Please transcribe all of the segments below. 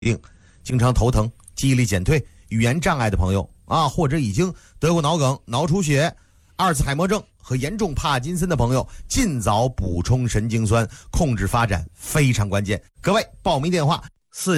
病，经常头疼、记忆力减退、语言障碍的朋友啊，或者已经得过脑梗、脑出血、阿尔茨海默症和严重帕金森的朋友，尽早补充神经酸，控制发展非常关键。各位，报名电话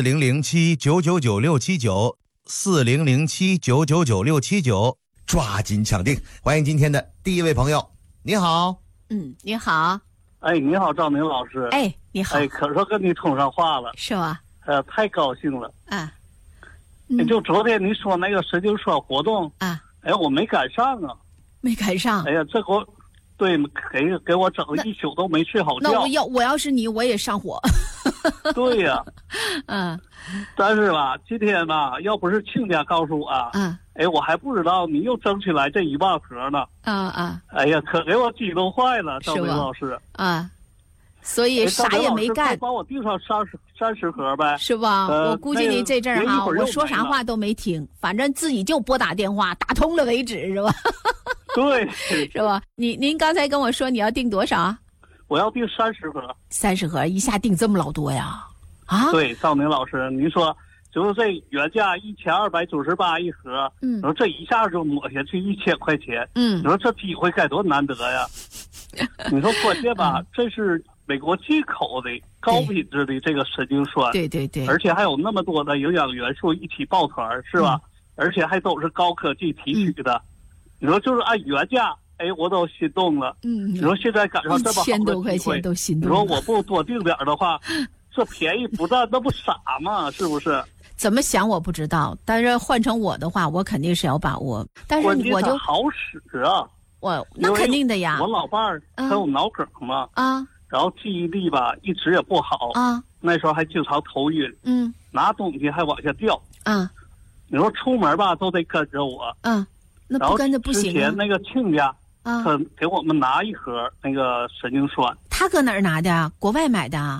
4007-999-679，4007-999-679，抓紧抢定。欢迎今天的第一位朋友，你好。 你好。 哎，你好，赵明老师。 哎，你好。 哎，可说跟你通上话了， 是吧？ 太高兴了。 就昨天你说那个神经酸活动哎，我没赶上啊。 没赶上。 哎呀，这给我，对，给我整了一宿都没睡好觉。 那我要是你，我也上火。 对呀。但是吧，今天吧，要不是亲家告诉我哎，我还不知道你又争取来这1万盒呢。哎呀，可给我激动坏了，赵明老师。 所以啥也没干， 帮我订上30盒呗， 是吧？我估计你这阵儿我说啥话都没听，反正自己就拨打电话，打通了为止，是吧？ 对， 是吧？您刚才跟我说你要订多少？ 我要订30盒。 30盒，一下订这么老多呀？ 对，赵明老师，您说就是这原价1298一盒，你说这一下就抹下去1000块钱，你说这机会该多难得呀？你说关键吧，这是美国进口的高品质的这个神经酸， 对， 而且还有那么多的营养元素一起抱团，是吧？而且还都是高科技提取的，你说就是按原价，哎，我都心动了。你说现在赶上这么好的 1000多块钱都心动了，你说我不多订点的话，这便宜不占，那不傻吗？是不是？ 怎么想我不知道，但是换成我的话，我肯定是要把握。但是我就好使啊。 那肯定的呀。 我老伴儿他有脑梗嘛，然后记忆力吧一直也不好那时候还经常头晕，拿东西还往下掉你说出门吧都得跟着我那不跟着不行。 之前那个亲家他给我们拿1盒那个神经酸。 他搁哪儿拿的？国外买的。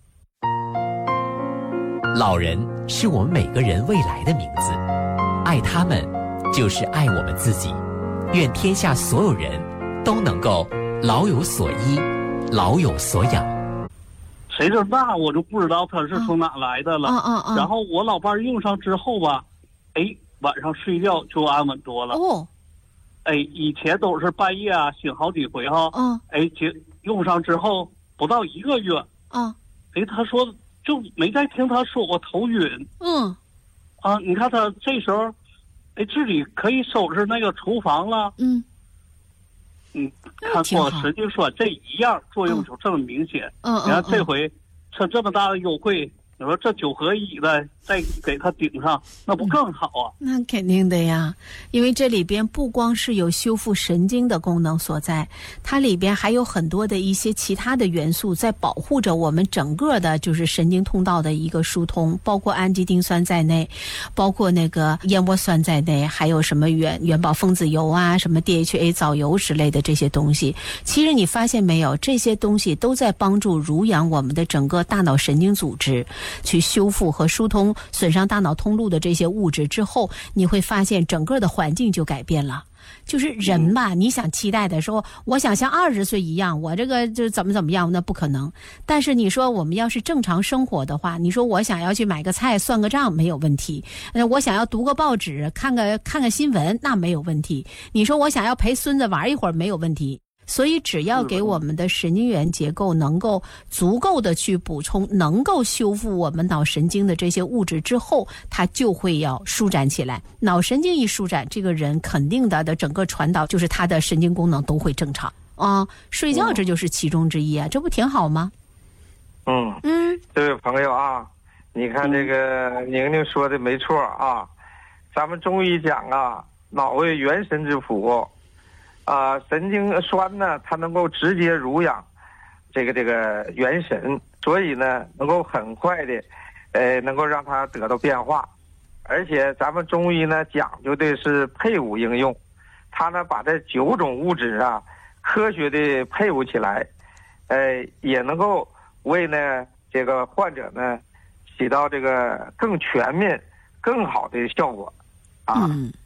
老人是我们每个人未来的名字，爱他们就是爱我们自己。愿天下所有人都能够老有所依，老有所养。 谁知道我就不知道他是从哪来的了。然后我老伴用上之后吧，哎，晚上睡觉就安稳多了。哎，以前都是半夜醒好几回哎，用上之后不到1个月哎，他说就没再听他说过头晕。你看他这时候哎，自己可以收拾那个厨房了。看过神经酸这一样作用就这么明显。你看这回趁这么大的优惠，你说这9合1的再给他顶上，那不更好啊？ 那肯定的呀，因为这里边不光是有修复神经的功能所在，它里边还有很多的一些其他的元素在保护着我们整个的就是神经通道的一个疏通，包括氨基丁酸在内，包括那个燕窝酸在内，还有什么元宝分子油什么 DHA 藻油之类的这些东西。其实你发现没有，这些东西都在帮助濡养我们的整个大脑神经组织，去修复和疏通损伤大脑通路的这些物质之后，你会发现整个的环境就改变了。就是人吧，你想期待的说我想像20岁一样，我这个就怎么样，那不可能。但是你说我们要是正常生活的话，你说我想要去买个菜算个账没有问题，我想要读个报纸看个新闻那没有问题，你说我想要陪孙子玩一会儿没有问题。所以只要给我们的神经元结构能够足够的去补充，能够修复我们脑神经的这些物质之后，它就会要舒展起来。脑神经一舒展，这个人肯定的整个传导就是他的神经功能都会正常睡觉这就是其中之一这不挺好吗？ 这位朋友你看这个宁宁说的没错咱们中医讲脑为元神之府神经酸呢，它能够直接濡养这个元神，所以呢，能够很快的，能够让它得到变化。而且咱们中医呢讲究的是配伍应用，它呢把这9种物质科学的配伍起来，也能够为呢这个患者呢起到这个更全面、更好的效果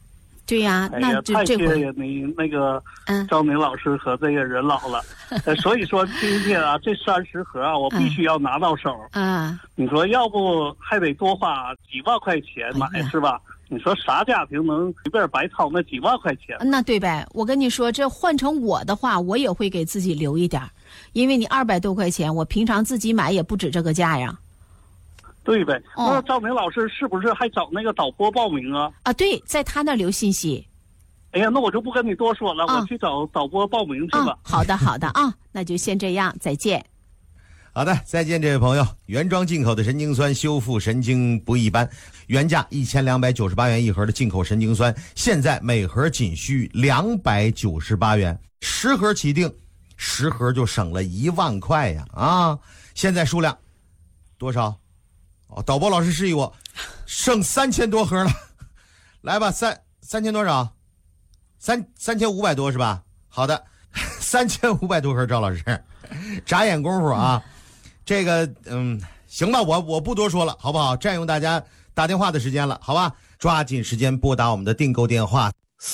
对呀，那太谢谢您那个赵明老师和这个任老了。所以说今天啊，这30盒啊，我必须要拿到手。你说要不还得多花几万块钱买，是吧？你说啥家庭能随便白掏那几万块钱？ 那对呗，我跟你说，这换成我的话，我也会给自己留一点，因为你200多块钱，我平常自己买也不止这个价呀。 对呗，那赵明老师是不是还找那个导播报名啊？ 对，在他那留信息。 哎呀，那我就不跟你多说了，我去找导播报名去吧。 好的啊，那就先这样，再见。 好的，再见，这位朋友。原装进口的神经酸修复神经不一般，原价1298元一盒的进口神经酸，现在每盒仅需298元，10盒起订，10盒就省了1万块呀！现在数量多少？导播老师示意我，剩3000多盒了。来吧，3000多少？3500多是吧？好的，3500多盒，赵老师，眨眼功夫啊！这个行吧，我不多说了，好不好？占用大家打电话的时间了，好吧？抓紧时间拨打我们的订购电话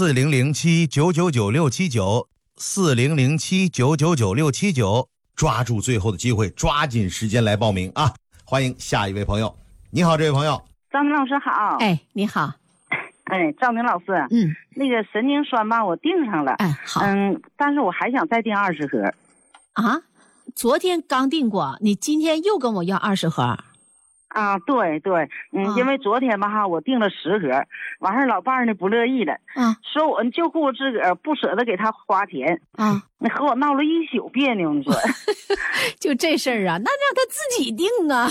4007-999679，4007-999679，抓住最后的机会，抓紧时间来报名啊！欢迎下一位朋友。你好，这位朋友。 赵明老师好。 你好。 赵明老师。那个神经酸吧，我订上了。 好。 但是我还想再订20盒。 昨天刚订过，你今天又跟我要20盒？ 对，因为昨天吧我订了10盒，完事老伴儿呢不乐意了，说我就顾自个儿不舍得给他花钱，那和我闹了一宿别扭，你说。 就这事儿啊，那让他自己订啊。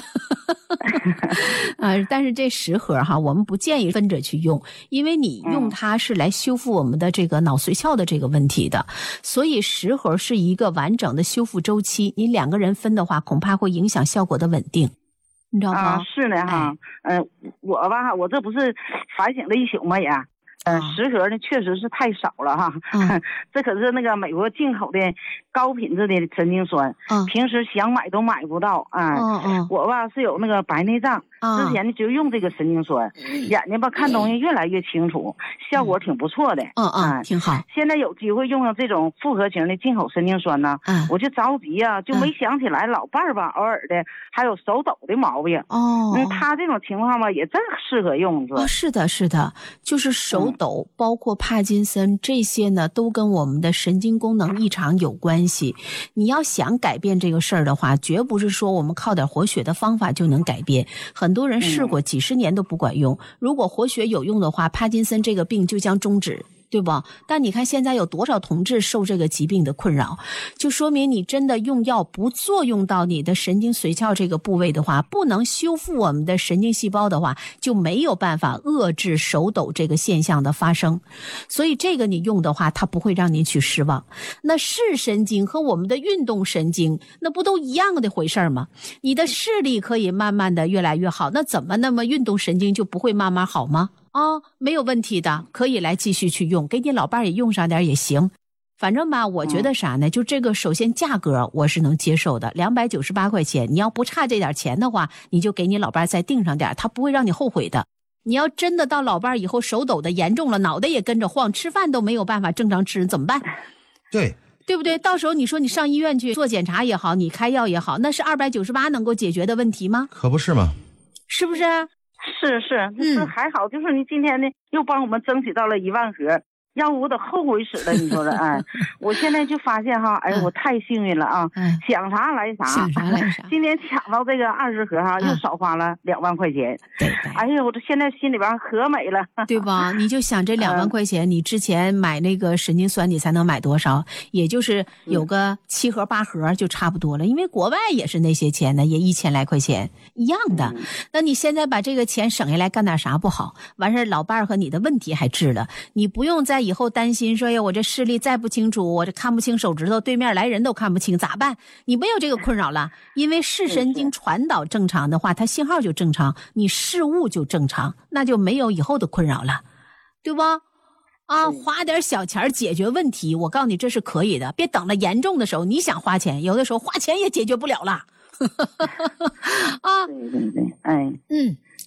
但是这10盒我们不建议分着去用，因为你用它是来修复我们的这个脑髓鞘的这个问题的，所以10盒是一个完整的修复周期，你2个人分的话，恐怕会影响效果的稳定。你知道吗？ 是的哈，我吧，我这不是反省了一宿吗也，10盒呢确实是太少了哈，这可是那个美国进口的高品质的神经酸，平时想买都买不到我吧是有那个白内障，之前呢就用这个神经酸，眼睛吧看东西越来越清楚，效果挺不错的， 挺好。 现在有机会用上这种复合型的进口神经酸呢，我就着急就没想起来老伴儿吧偶尔的还有手抖的毛病，他这种情况吧也正适合用是的，就是手抖，包括帕金森这些呢，都跟我们的神经功能异常有关系。你要想改变这个事儿的话，绝不是说我们靠点活血的方法就能改变。很多人试过几10年都不管用。如果活血有用的话，帕金森这个病就将终止。对吧？但你看现在有多少同志受这个疾病的困扰，就说明你真的用药不作用到你的神经髓鞘这个部位的话，不能修复我们的神经细胞的话，就没有办法遏制手抖这个现象的发生。所以这个你用的话，它不会让你去失望。那视神经和我们的运动神经，那不都一样的回事吗？你的视力可以慢慢的越来越好，那怎么那么运动神经就不会慢慢好吗？没有问题的，可以来继续去用，给你老伴也用上点也行。反正吧，我觉得啥呢？就这个，首先价格我是能接受的，298块钱，你要不差这点钱的话，你就给你老伴再订上点，他不会让你后悔的。你要真的到老伴以后手抖的严重了，脑袋也跟着晃，吃饭都没有办法正常吃，怎么办？对不对？到时候你说你上医院去做检查也好，你开药也好，那是298能够解决的问题吗？ 可不是吗？ 是不是？ 是还好，就是你今天呢又帮我们争取到了1万盒，要不我都后悔死了，你说的我现在就发现我太幸运了想啥来啥，今天抢到这个20盒又少花了2万块钱，我这现在心里边可美了， 对吧？你就想这2万块钱，你之前买那个神经酸你才能买多少？也就是有个7盒8盒就差不多了，因为国外也是那些钱呢，也1000来块钱一样的。那你现在把这个钱省下来干点啥不好？完事老伴儿和你的问题还治了，你不用再以后担心说我这视力再不清楚，我这看不清手指头，对面来人都看不清咋办？你没有这个困扰了，因为视神经传导正常的话，它信号就正常，你视物就正常，那就没有以后的困扰了，对吧？花点小钱解决问题，我告诉你这是可以的，别等了严重的时候你想花钱，有的时候花钱也解决不了了。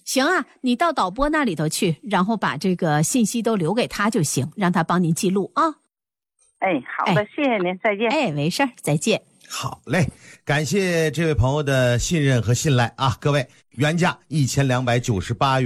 行啊，你到导播那里头去，然后把这个信息都留给他就行，让他帮您记录啊。 哎，好的，谢谢您，再见。 哎，没事儿，再见。 好嘞，感谢这位朋友的信任和信赖啊，各位，原价1298元。